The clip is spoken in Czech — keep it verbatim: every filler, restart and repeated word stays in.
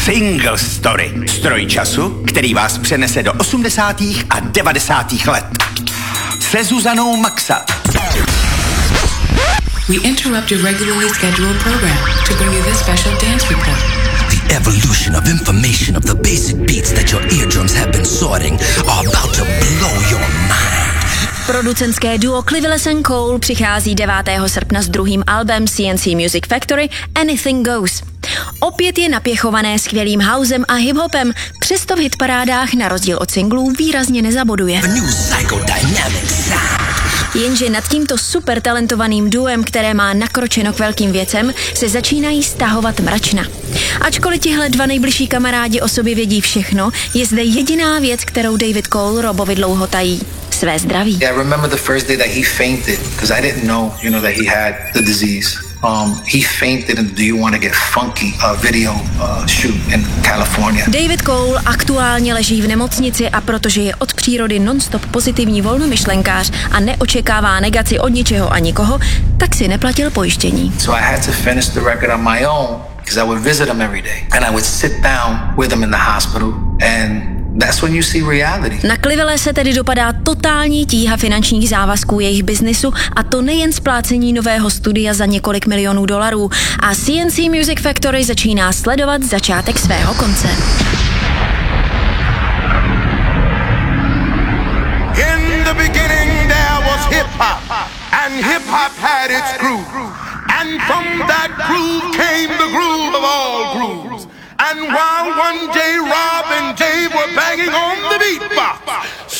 Single Story. Stroj času, který vás přenese do osmdesátých a devadesátých let. Se Zuzanou Maxa. We interrupt your regularly scheduled program to bring you this special dance report. The evolution of information of the basic beats that your eardrums have been sorting are about to blow your mind. Producentské duo Clivillés and Cole přichází devátého srpna s druhým albem C N C Music Factory Anything Goes. Opět je napěchované skvělým housem a hiphopem, přesto v hitparádách na rozdíl od singlů výrazně nezaboduje. Jenže nad tímto super talentovaným duem, které má nakročeno k velkým věcem, se začínají stahovat mračna. Ačkoliv tihle dva nejbližší kamarádi o sobě vědí všechno, je zde jediná věc, kterou David Cole Robovi dlouho tají. Své zdraví. Yeah, I remember the first day that he fainted because I didn't know, you know, that he had the disease. Um, he fainted in Do You Wanna Get Funky a video uh, shoot in California. David Cole aktuálně leží v nemocnici a protože je od přírody non-stop pozitivní volnomyšlenkář a neočekává negaci od ničeho a nikoho, tak si neplatil pojištění. So I had to finish the record on my own because I would visit him every day and I would sit down with him in the hospital and that's when you see reality. Na Clivillés se tedy dopadá totální tíha finančních závazků jejich biznisu a to nejen splácení nového studia za několik milionů dolarů. A C N C Music Factory začíná sledovat začátek svého konce. In the beginning there was hip hop and hip hop had its groove and from that groove came the groove of all grooves. And while one day Rob and Dave were banging on the beatbox,